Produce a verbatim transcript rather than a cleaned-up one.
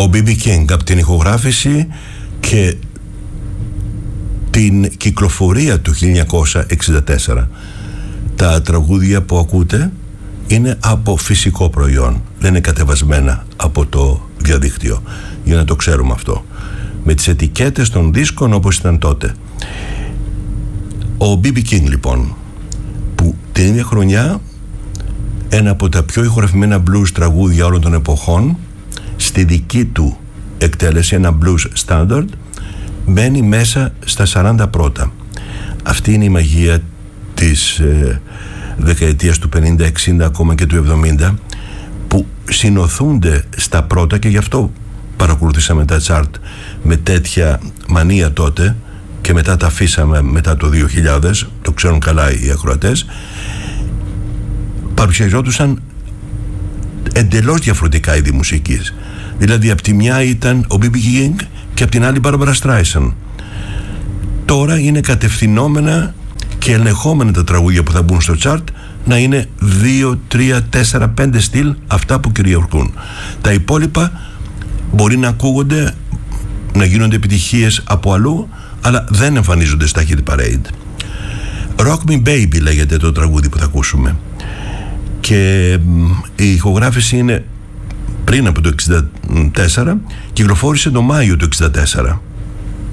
Ο μπι μπι King από την ηχογράφηση και την κυκλοφορία του χίλια εννιακόσια εξήντα τέσσερα. Τα τραγούδια που ακούτε είναι από φυσικό προϊόν, δεν είναι κατεβασμένα από το διαδίκτυο, για να το ξέρουμε αυτό, με τις ετικέτες των δίσκων όπως ήταν τότε. Ο μπι μπι King λοιπόν, που την ίδια χρονιά ένα από τα πιο ηχογραφημένα blues τραγούδια όλων των εποχών, στη δική του εκτέλεση, ένα blues standard, μπαίνει μέσα στα σαράντα πρώτα. Αυτή είναι η μαγεία της ε, δεκαετίας του πενήντα, εξήντα, ακόμα και του εβδομήντα, που συνοθούνται στα πρώτα, και γι' αυτό παρακολουθήσαμε τα chart με τέτοια μανία τότε και μετά τα αφήσαμε μετά το δύο χιλιάδες, το ξέρουν καλά οι ακροατές. Παρουσιαζόντουσαν εντελώς διαφορετικά είδη μουσικής. Δηλαδή από τη μια ήταν ο μπι μπι King και από την άλλη η Barbra Streisand. Τώρα είναι κατευθυνόμενα και ελεγχόμενα τα τραγούδια που θα μπουν στο chart να είναι δύο, τρία, τέσσερα, πέντε στυλ, αυτά που κυριαρχούν. Τα υπόλοιπα μπορεί να ακούγονται, να γίνονται επιτυχίες από αλλού, αλλά δεν εμφανίζονται στα hit parade. Rock Me Baby λέγεται το τραγούδι που θα ακούσουμε, και η ηχογράφηση είναι πριν από το εξήντα τέσσερα, κυκλοφόρησε το Μάιο του εξήντα τέσσερα.